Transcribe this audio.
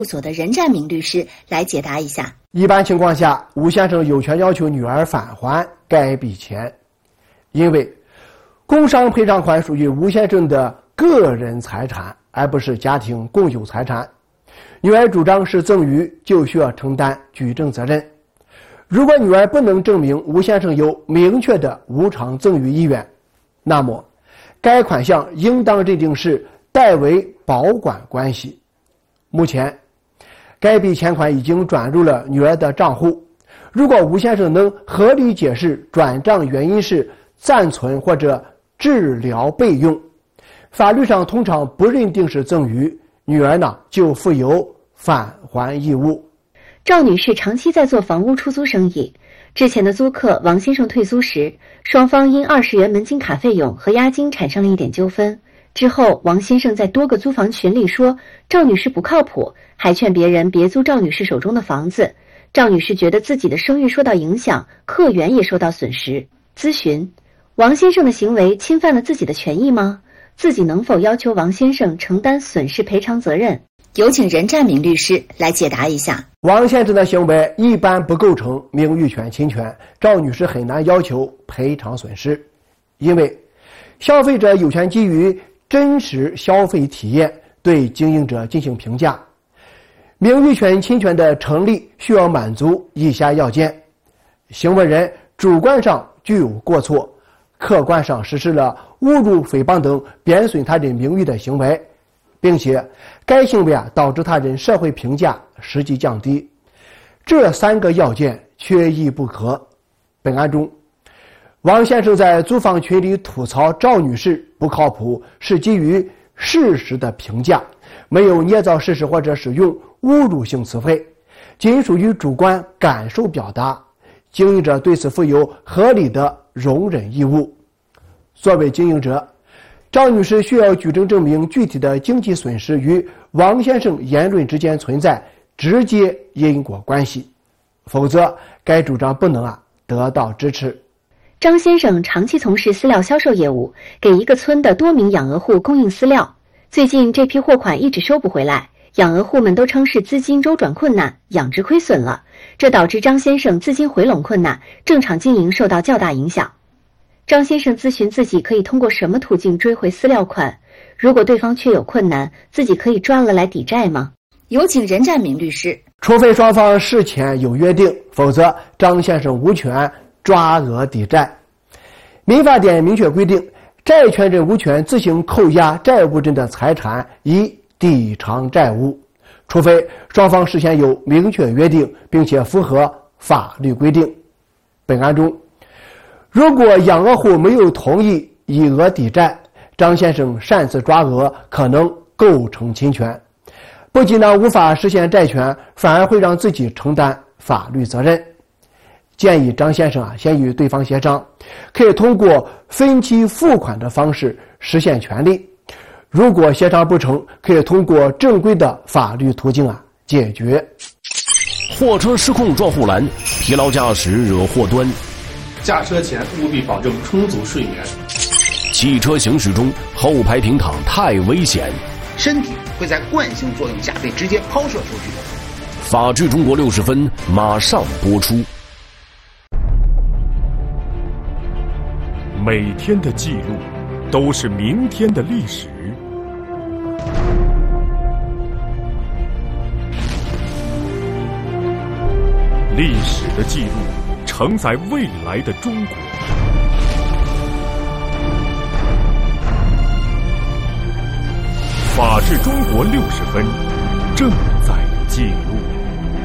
所的任占明律师来解答一下。 一般情况下，吴先生有权要求女儿返还该笔钱，因为工伤赔偿款属于吴先生的个人财产，而不是家庭共有财产。女儿主张是赠与，就需要承担举证责任。如果女儿不能证明吴先生有明确的无偿赠与意愿，那么该款项应当认定是代为保管关系。目前该笔钱款已经转入了女儿的账户，如果吴先生能合理解释转账原因是暂存或者治疗备用，法律上通常不认定是赠与，女儿呢就负有返还义务。 赵女士长期在做房屋出租生意，之前的租客王先生退租时，双方因20元门禁卡费用和押金产生了一点纠纷。之后，王先生在多个租房群里说赵女士不靠谱，还劝别人别租赵女士手中的房子。赵女士觉得自己的声誉受到影响，客源也受到损失。咨询：王先生的行为侵犯了自己的权益吗？自己能否要求王先生承担损失赔偿责任？ 有请任占明律师来解答一下。 王先生的行为一般不构成名誉权侵权，赵女士很难要求赔偿损失，因为消费者有权基于真实消费体验对经营者进行评价。名誉权侵权的成立需要满足以下要件：行为人主观上具有过错，客观上实施了侮辱、诽谤等贬损他人名誉的行为，并且该行为导致他人社会评价实际降低。这3个要件缺一不可。本案中，王先生在租房群里吐槽赵女士不靠谱，是基于事实的评价，没有捏造事实或者使用侮辱性词汇，仅属于主观感受表达，经营者对此负有合理的容忍义务。作为经营者，赵女士需要举证证明具体的经济损失与王先生言论之间存在直接因果关系，否则该主张不能得到支持。 张先生长期从事饲料销售业务，给一个村的多名养鹅户供应饲料。最近这批货款一直收不回来，养鹅户们都称是资金周转困难，养殖亏损了，这导致张先生资金回笼困难，正常经营受到较大影响。张先生咨询自己可以通过什么途径追回饲料款？如果对方确有困难，自己可以抓了来抵债吗？ 有请任占明律师。 除非双方事前有约定，否则张先生无权抓额抵债。民法典明确规定，债权人无权自行扣押债务人的财产以抵偿债务，除非双方事先有明确约定，并且符合法律规定。本案中，如果养鹅户没有同意以额抵债，张先生擅自抓额可能构成侵权，不仅无法实现债权，反而会让自己承担法律责任。建议张先生先与对方协商，可以通过分期付款的方式实现权利。如果协商不成，可以通过正规的法律途径解决。 货车失控撞护栏，疲劳驾驶惹祸端。 驾车前务必保证充足睡眠。 汽车行驶中后排平躺太危险， 身体会在惯性作用下被直接抛射出去。 法治中国60分马上播出。 每天的记录都是明天的历史。历史的记录承载未来的中国。法治中国60分正在记录。